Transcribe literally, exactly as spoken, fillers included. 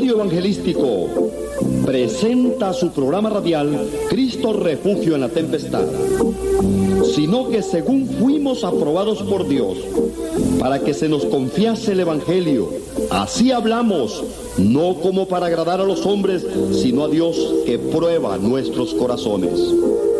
Seminario Evangelístico presenta su programa radial Cristo Refugio en la Tempestad, sino que según fuimos aprobados por Dios para que se nos confiase el Evangelio, así hablamos, no como para agradar a los hombres, sino a Dios que prueba nuestros corazones.